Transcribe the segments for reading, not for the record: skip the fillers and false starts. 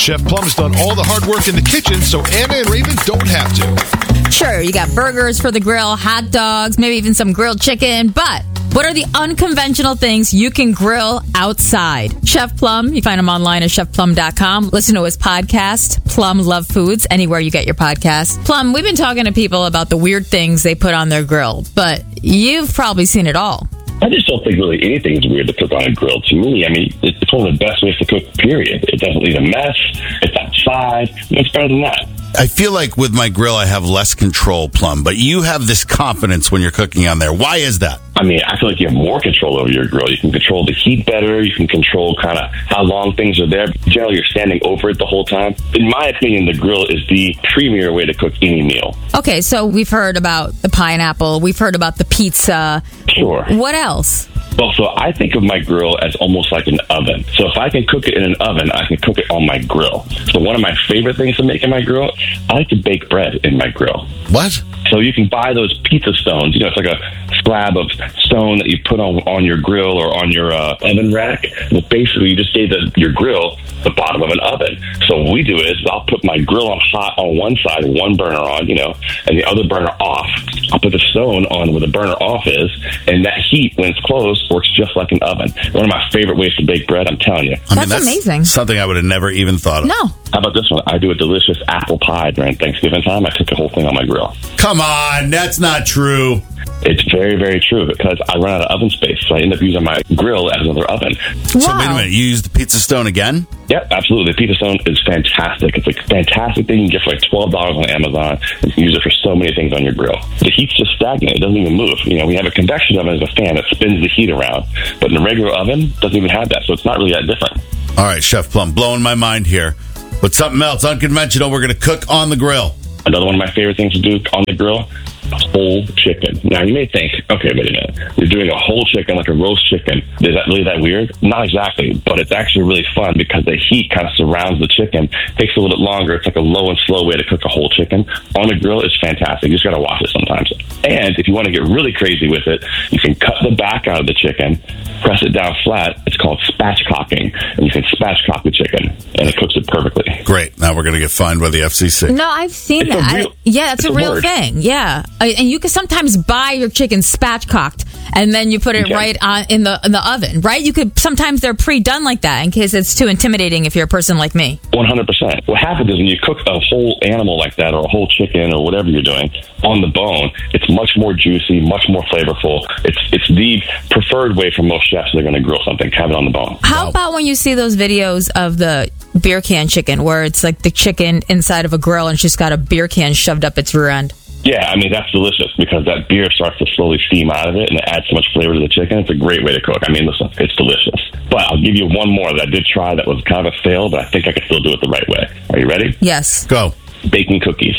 Chef Plum's done all the hard work in the kitchen, so Anna and Raven don't have to. Sure, you got burgers for the grill, hot dogs, maybe even some grilled chicken, but what are the unconventional things you can grill outside? Chef Plum, you find him online at chefplum.com. Listen to his podcast, Plum Love Foods, anywhere you get your podcast. Plum, we've been talking to people about the weird things they put on their grill, but you've probably seen it all. I just don't think really anything is weird to cook on a grill. To me, I mean, it's one of the best ways to cook, period. It doesn't leave a mess. It's outside. What's better than that? I feel like with my grill, I have less control, Plum, but you have this confidence when you're cooking on there. Why is that? I mean, I feel like you have more control over your grill. You can control the heat better. You can control kind of how long things are there. Generally, you're standing over it the whole time. In my opinion, the grill is the premier way to cook any meal. Okay, so we've heard about the pineapple. We've heard about the pizza. Sure. What else? Well, so I think of my grill as almost like an oven. So if I can cook it in an oven, I can cook it on my grill. So one of my favorite things to make in my grill, I like to bake bread in my grill. What? So you can buy those pizza stones. You know, it's like a slab of stone that you put on your grill or on your oven rack. Well, basically, you just gave your grill the bottom of an oven. So what we do is I'll put my grill on hot on one side, one burner on, and the other burner off. I'll put the stone on where the burner off is, and that heat, when it's closed, works just like an oven. One of my favorite ways to bake bread, I'm telling you. That's amazing. Something I would have never even thought of. No. How about this one? I do a delicious apple pie during Thanksgiving time. I cook the whole thing on my grill. Come on, that's not true. It's very, very true because I run out of oven space, so I end up using my grill as another oven. Wow. So wait a minute, you use the pizza stone again? Yep, absolutely. The pizza stone is fantastic. It's a fantastic thing. You can get for like $12 on Amazon. You can use it for so many things on your grill. The heat's just stagnant. It doesn't even move. We have a convection oven as a fan that spins the heat around, but in a regular oven, it doesn't even have that, so it's not really that different. All right, Chef Plum, blowing my mind here. But something else unconventional we're going to cook on the grill. Another one of my favorite things to do on the grill, whole chicken. Now, you may think, okay, wait a minute. You're doing a whole chicken, like a roast chicken. Is that really that weird? Not exactly, but it's actually really fun because the heat kind of surrounds the chicken. Takes a little bit longer. It's like a low and slow way to cook a whole chicken. On the grill is fantastic. You just got to watch it sometimes. And if you want to get really crazy with it, you can cut the back out of the chicken, press it down flat. It's called spatchcocking, and you can spatchcock the chicken, and it cooks it perfectly. Great. Now we're going to get fined by the FCC. No, I've seen that. It's a real thing. Yeah. And you can sometimes buy your chicken spatchcocked, and then you put it right on in the oven, right? You could sometimes they're pre-done like that in case it's too intimidating if you're a person like me. 100%. What happens is when you cook a whole animal like that, or a whole chicken, or whatever you're doing, on the bone, it's much more juicy, much more flavorful. It's the preferred way for most chefs that are going to grill something, have it on the bone. How about when you see those videos of the beer can chicken, where it's like the chicken inside of a grill and it's just got a beer can shoved up its rear end? Yeah, I mean, that's delicious because that beer starts to slowly steam out of it and it adds so much flavor to the chicken. It's a great way to cook. I mean, listen, it's delicious. But I'll give you one more that I did try that was kind of a fail, but I think I can still do it the right way. Are you ready? Yes. Go. Baking cookies.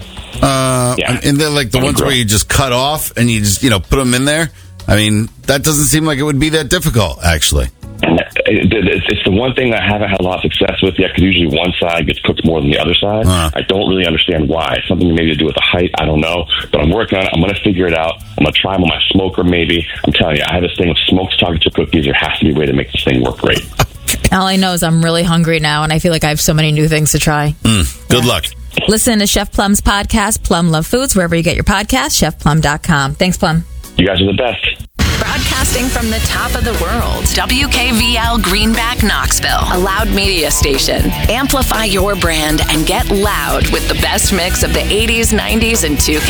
And they're like the ones where you just cut off and you just, put them in there. I mean, that doesn't seem like it would be that difficult, actually. It's the one thing I haven't had a lot of success with yet, because usually one side gets cooked more than the other side. I don't really understand why. It's something maybe to do with the height. I don't know. But I'm working on it. I'm going to figure it out. I'm going to try them on my smoker, maybe. I'm telling you, I have this thing of smoked chocolate chip cookies. There has to be a way to make this thing work great. All I know is I'm really hungry now, and I feel like I have so many new things to try. Good luck. Listen to Chef Plum's podcast, Plum Love Foods, wherever you get your podcast, chefplum.com. Thanks, Plum. You guys are the best. Broadcasting from the top of the world, WKVL Greenback, Knoxville, a loud media station. Amplify your brand and get loud with the best mix of the 80s, 90s, and 2000s.